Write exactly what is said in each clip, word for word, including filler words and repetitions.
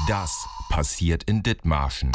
Das passiert in Dithmarschen.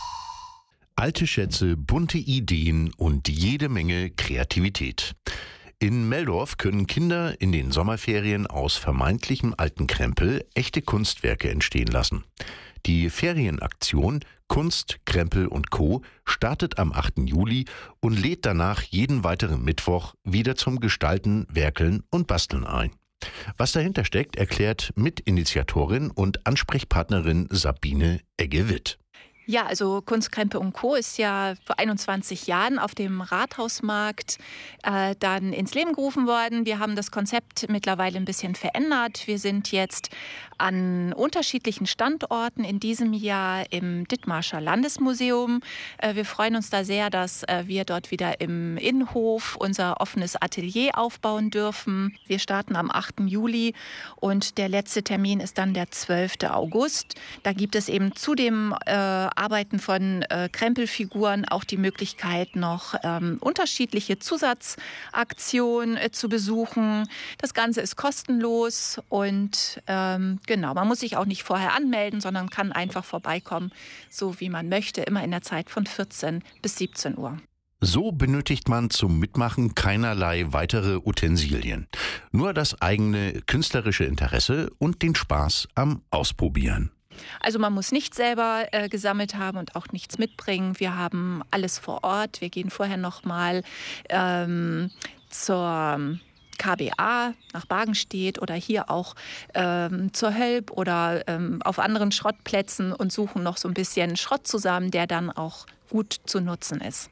Alte Schätze, bunte Ideen und jede Menge Kreativität. In Meldorf können Kinder in den Sommerferien aus vermeintlichem alten Krempel echte Kunstwerke entstehen lassen. Die Ferienaktion Kunst, Krempel und Co. startet am achten Juli und lädt danach jeden weiteren Mittwoch wieder zum Gestalten, Werkeln und Basteln ein. Was dahinter steckt, erklärt Mitinitiatorin und Ansprechpartnerin Sabine Egge-Witt. Ja, also Kunst, Krempel und Co. ist ja vor einundzwanzig Jahren auf dem Rathausmarkt äh, dann ins Leben gerufen worden. Wir haben das Konzept mittlerweile ein bisschen verändert. Wir sind jetzt an unterschiedlichen Standorten in diesem Jahr im Dithmarscher Landesmuseum. Äh, wir freuen uns da sehr, dass äh, wir dort wieder im Innenhof unser offenes Atelier aufbauen dürfen. Wir starten am achten Juli und der letzte Termin ist dann der zwölfte August. Da gibt es eben zu dem äh, Arbeiten von äh, Krempelfiguren auch die Möglichkeit, noch ähm, unterschiedliche Zusatzaktionen äh, zu besuchen. Das Ganze ist kostenlos und ähm, genau, man muss sich auch nicht vorher anmelden, sondern kann einfach vorbeikommen, so wie man möchte, immer in der Zeit von vierzehn bis siebzehn Uhr. So benötigt man zum Mitmachen keinerlei weitere Utensilien. Nur das eigene künstlerische Interesse und den Spaß am Ausprobieren. Also man muss nicht selber äh, gesammelt haben und auch nichts mitbringen. Wir haben alles vor Ort. Wir gehen vorher noch mal ähm, zur K B A nach Bargenstedt oder hier auch ähm, zur Hölp oder ähm, auf anderen Schrottplätzen und suchen noch so ein bisschen Schrott zusammen, der dann auch gut zu nutzen ist.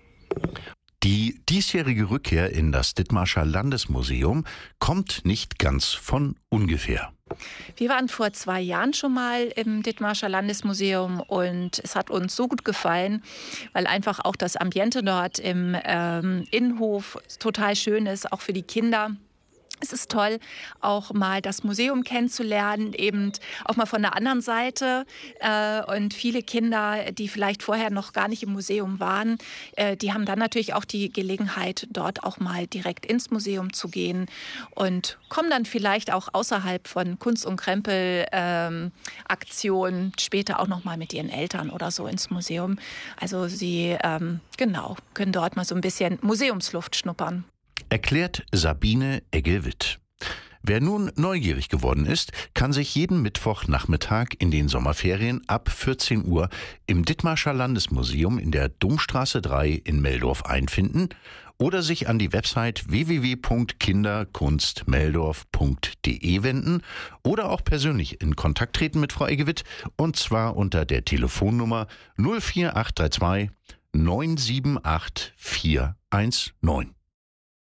Die diesjährige Rückkehr in das Dithmarscher Landesmuseum kommt nicht ganz von ungefähr. Wir waren vor zwei Jahren schon mal im Dithmarscher Landesmuseum und es hat uns so gut gefallen, weil einfach auch das Ambiente dort im ähm, Innenhof total schön ist, auch für die Kinder. Es ist toll, auch mal das Museum kennenzulernen, eben auch mal von der anderen Seite. Äh, und viele Kinder, die vielleicht vorher noch gar nicht im Museum waren, äh, die haben dann natürlich auch die Gelegenheit, dort auch mal direkt ins Museum zu gehen und kommen dann vielleicht auch außerhalb von Kunst- und Krempel-Aktionen ähm, später auch noch mal mit ihren Eltern oder so ins Museum. Also sie ähm, genau können dort mal so ein bisschen Museumsluft schnuppern. Erklärt Sabine Egge-Witt. Wer nun neugierig geworden ist, kann sich jeden Mittwochnachmittag in den Sommerferien ab vierzehn Uhr im Dithmarscher Landesmuseum in der Domstraße drei in Meldorf einfinden oder sich an die Website w w w punkt kinderkunstmeldorf punkt d e wenden oder auch persönlich in Kontakt treten mit Frau Egge-Witt, und zwar unter der Telefonnummer null vier acht drei zwei neun sieben acht vier eins neun.